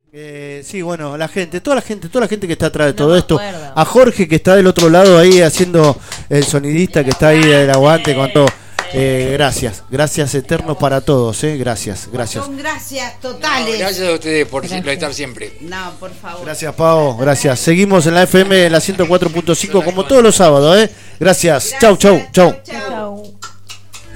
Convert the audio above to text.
Sí, bueno, toda la gente que está atrás de todo esto. Acuerdo. A Jorge que está del otro lado ahí haciendo el sonidista que está ahí del aguante con todo. Gracias eternos para todos, gracias. Son gracias totales. No, gracias a ustedes por estar siempre. No, por favor. Gracias, Pau, gracias. Seguimos en la FM, en la 104.5 como todos los sábados, Gracias. Chau. Chau.